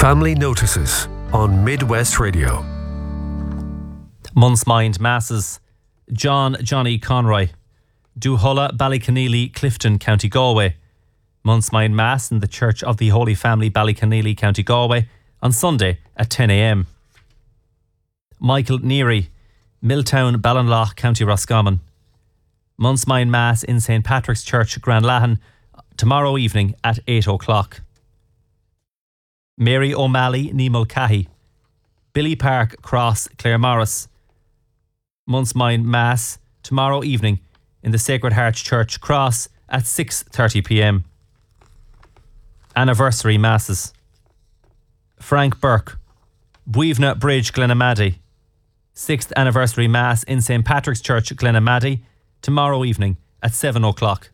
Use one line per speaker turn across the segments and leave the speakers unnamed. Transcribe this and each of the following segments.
Family Notices on Midwest Radio.
Month's Mind Masses. Johnny Conroy. Duhulla, Ballyconneely, Clifton, County Galway. Month's Mind Mass in the Church of the Holy Family, Ballyconneely, County Galway on Sunday at 10 a.m. Michael Neary, Milltown, Ballinlough, County Roscommon. Month's Mind Mass in St. Patrick's Church, Granlahan, tomorrow evening at 8 o'clock. Mary O'Malley, Nemulcahy. Billy Park, Cross, Claremorris. Month's Mind Mass tomorrow evening in the Sacred Heart Church, Cross at 6:30 p.m. Anniversary Masses. Frank Burke, Buivna Bridge, Glenamaddy. 6th Anniversary Mass in St. Patrick's Church, Glenamaddy, tomorrow evening at 7 o'clock.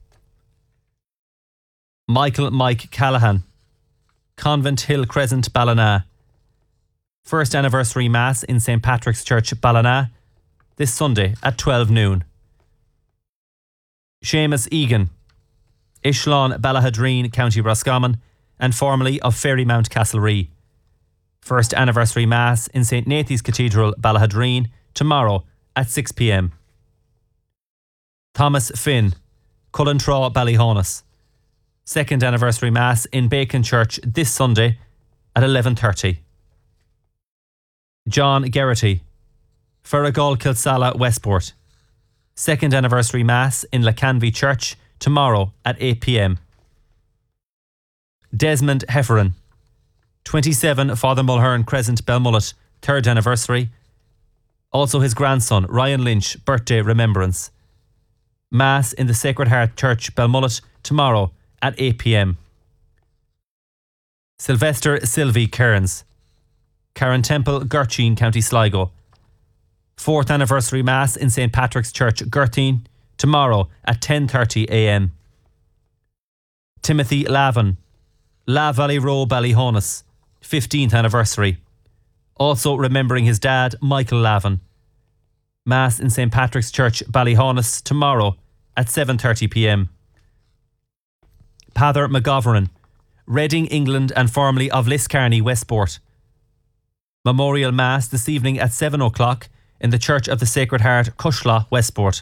Michael Mike Callahan, Convent Hill Crescent, Ballina. 1st Anniversary Mass in St. Patrick's Church, Ballina, this Sunday at 12 noon. Seamus Egan, Ishlawn, Ballahadreen, County Roscommon, and formerly of Ferrymount, Castlerea. 1st Anniversary Mass in St. Nathan's Cathedral, Ballahadreen, tomorrow at 6 p.m. Thomas Finn, Cullentraw, Ballyhonus. 2nd Anniversary Mass in Bacon Church this Sunday at 11:30. John Geraghty, Ferragal, Kilsalla, Westport. 2nd Anniversary Mass in Lacanvy Church tomorrow at 8 p.m. Desmond Hefferon, 27 Father Mulhern Crescent, Belmullet, 3rd Anniversary. Also his grandson, Ryan Lynch, birthday remembrance. Mass in the Sacred Heart Church, Belmullet, tomorrow at 8 p.m. Sylvester Sylvie Cairns, Karen Temple, Gurteen, County Sligo. 4th Anniversary Mass in St. Patrick's Church, Gurteen, tomorrow at 10:30 a.m. Timothy Lavin, La Valley Row, Ballyhonus, 15th Anniversary. Also remembering his dad, Michael Lavin. Mass in St. Patrick's Church, Ballyhonus, tomorrow at 7:30 p.m. Pather McGovern, Reading, England, and formerly of Liscarney, Westport. Memorial Mass this evening at 7 o'clock in the Church of the Sacred Heart, Cushla, Westport.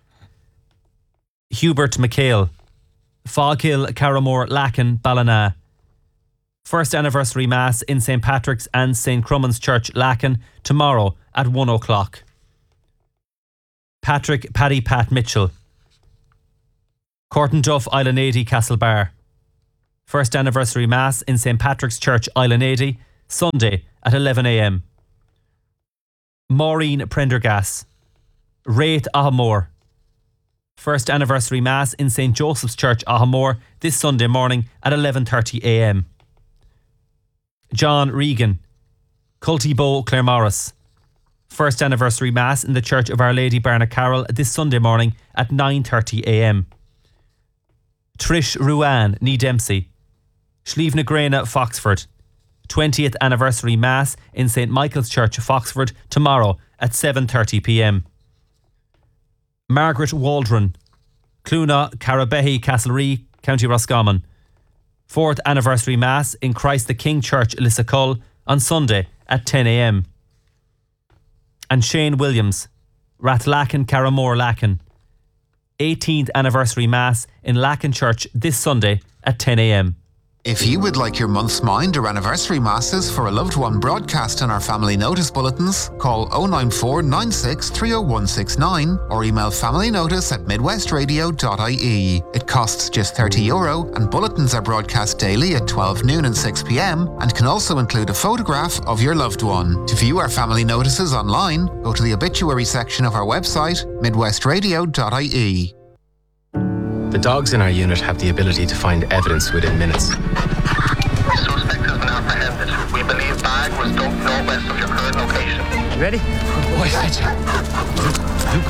Hubert McHale, Foghill, Carramore, Lacken, Ballina. 1st Anniversary Mass in St. Patrick's and St. Crumman's Church, Lacken, tomorrow at 1 o'clock. Patrick Paddy Pat Mitchell, Courtenduff, Islanady, Castlebar. 1st Anniversary Mass in St. Patrick's Church, Islanady, Sunday at 11 a.m. Maureen Prendergast, Raith, Ahamore. 1st Anniversary Mass in St. Joseph's Church, Ahamore, this Sunday morning at 11:30 a.m. John Regan, Cultybo, Claremorris. 1st Anniversary Mass in the Church of Our Lady Barnacarroll this Sunday morning at 9:30 a.m. Trish Ruan, Nee Dempsey, Schlievnagrena, Foxford. 20th Anniversary Mass in St. Michael's Church, Foxford, tomorrow at 7:30 p.m. Margaret Waldron, Cluna, Carabehy, Castlerea, County Roscommon. 4th Anniversary Mass in Christ the King Church, Lissacull, on Sunday at 10 a.m. And Shane Williams, Rathlacken, Carramore, Lacken. 18th Anniversary Mass in Lacken Church this Sunday at 10 a.m.
If you would like your month's mind or anniversary masses for a loved one broadcast in our family notice bulletins, call 094 96 30169 or email familynotice@midwestradio.ie. It costs just €30 and bulletins are broadcast daily at 12 noon and 6 p.m. and can also include a photograph of your loved one. To view our family notices online, go to the obituary section of our website, midwestradio.ie.
The dogs in our unit have the ability to find evidence within minutes.
The suspect has been apprehended. We believe bag was dumped northwest of your current location.
Ready? Good boy, Fletcher. Luke.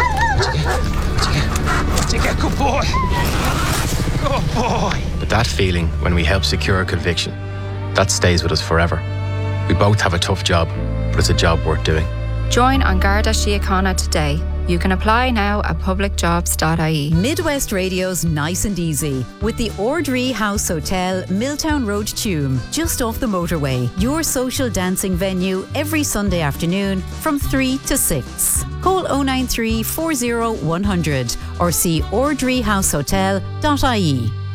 What'd you get? Good boy. Good boy.
But that feeling when we help secure a conviction, that stays with us forever. We both have a tough job, but it's a job worth doing.
Join An Garda Síochána today. You can apply now at publicjobs.ie.
Midwest Radio's Nice and Easy with the Ordree House Hotel, Milltown Road, Tuam, just off the motorway. Your social dancing venue every Sunday afternoon from 3 to 6. Call 093 40 100 or see ordreehousehotel.ie.